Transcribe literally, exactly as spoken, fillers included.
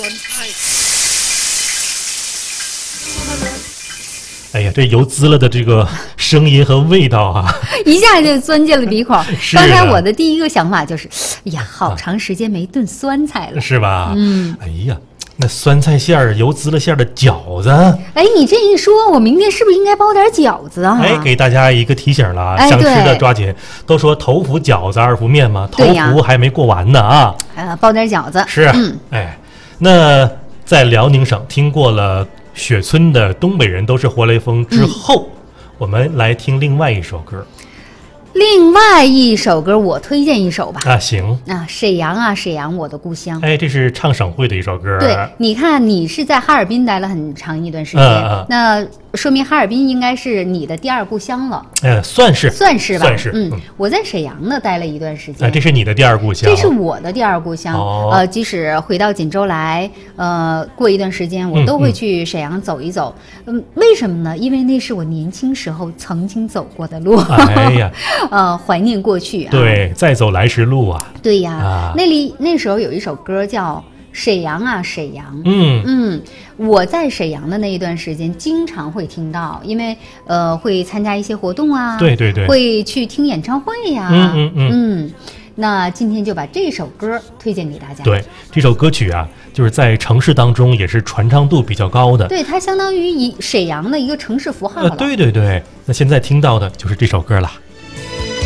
酸菜。哎呀，这油滋了的这个声音和味道啊， 一下就钻进了鼻孔。 是啊、 刚才我的第一个想法就是，哎呀，好长时间没炖酸菜了， 是吧？ 嗯， 哎呀，那酸菜馅儿、油滋了馅儿的饺子， 哎，你这一说，我明天是不是应该包点饺子啊？ 哎，给大家一个提醒了啊， 哎、 想吃的抓紧。都说头伏饺子，二伏面嘛，头伏还没过完呢啊。 呃，包点饺子是，嗯，哎，那在辽宁省听过了雪村的东北人都是活雷锋之后、嗯、我们来听另外一首歌。 另外一首歌我推荐一首吧。 啊，行啊，沈阳啊，沈阳我的故乡。 哎，这是唱省会的一首歌。 对，你看你是在哈尔滨待了很长一段时间、嗯、那说明哈尔滨应该是你的第二故乡了。 呃，算是算是吧， 算是。 嗯，我在沈阳呢待了一段时间。 哎，这是你的第二故乡。 这是我的第二故乡。 哦、 呃，即使回到锦州来，呃，过一段时间我都会去沈阳走一走。嗯，嗯为什么呢？因为那是我年轻时候曾经走过的路。 哎呀， 呃，怀念过去啊。 对，再走来时路啊。 对呀， 啊、 那里那时候有一首歌叫。沈阳啊，沈阳， 嗯嗯，我在沈阳的那一段时间，经常会听到，因为呃会参加一些活动啊， 对对对， 会去听演唱会呀、啊， 嗯嗯嗯嗯。那今天就把这首歌推荐给大家。 对，这首歌曲啊，就是在城市当中也是传唱度比较高的。 对，它相当于以沈阳的一个城市符号了。 呃，对对对，那现在听到的就是这首歌了。